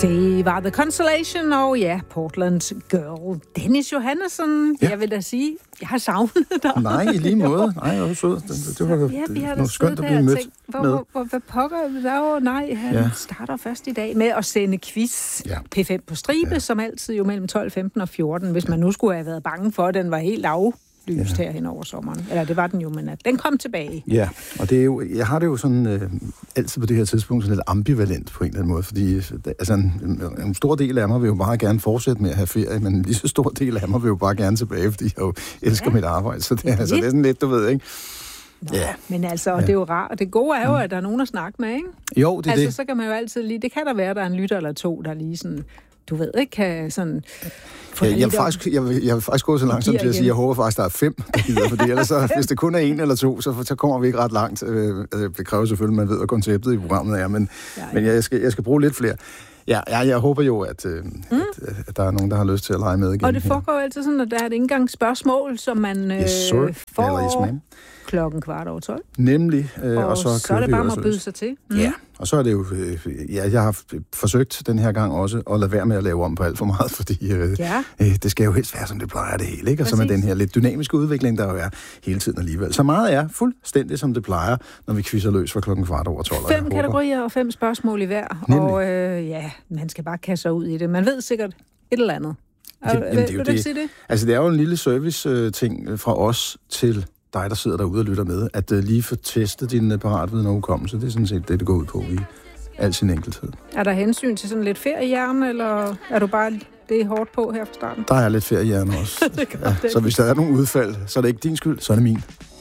Det var The Constellation, og ja, Portland Girl. Dennis Johannesson, ja. Jeg vil da sige, jeg har savnet dig. Nej, i lige måde. Nej, jeg var sød. Det var noget skønt at blive mødt med. Hvad pokker der? Nej, han starter først i dag med at sende quiz. Ja. P5 på stribe, som altid jo mellem 12, 15 og 14. Hvis man nu skulle have været bange for, at den var helt aflyst her hen over sommeren. Eller det var den jo, men at den kom tilbage. Ja, og det er jo, jeg har det jo sådan altid på det her tidspunkt sådan lidt ambivalent på en eller anden måde, fordi altså, en stor del af mig vil jo bare gerne fortsætte med at have ferie, men en lige så stor del af mig vil jo bare gerne tilbage, fordi jeg jo elsker mit arbejde, så det er sådan lidt, du ved, ikke? Nå, men altså, det er jo rart. Og det gode er jo, at der er nogen at snakke med, ikke? Jo, det er altså, så kan man jo altid lige... Det kan der være, der er en lytter eller to, der lige sådan... Du ved ikke, kan sådan... Jeg vil faktisk gå så langsomt til at sige, at jeg håber faktisk, der er 5, der gider, fordi ellers så, hvis det kun er 1 eller 2, så kommer vi ikke ret langt. Det kræver selvfølgelig, at man ved, hvad konceptet i programmet er, men jeg skal bruge lidt flere. Jeg håber jo, at der er nogen, der har lyst til at lege med igen. Og det foregår altid sådan, at der er et engangsspørgsmål, som man får klokken 12:15. Nemlig. Og så er det bare at byde sig til. Ja, og så er det jo... jeg har forsøgt den her gang også at lade være med at lave om på alt for meget, fordi det skal jo helst være, som det plejer det hele, ikke? Og så med den her lidt dynamiske udvikling, der jo er hele tiden alligevel. Så meget er fuldstændig, som det plejer, når vi quizzer løs fra klokken 12:15. 5 kategorier og 5 spørgsmål i hver. Nemlig. Og man skal bare kaste sig ud i det. Man ved sikkert et eller andet. Vil du sige det? Altså, det er jo en lille service-ting fra os til dig, der sidder derude og lytter med, at lige få testet din paratviden og hukommelse. Det er sådan set det går ud på i al sin enkelthed. Er der hensyn til sådan lidt feriehjerne, eller er du bare det hårdt på her fra starten? Der er lidt feriehjerne også. Så hvis der er nogle udfald, så er det ikke din skyld, så er det min.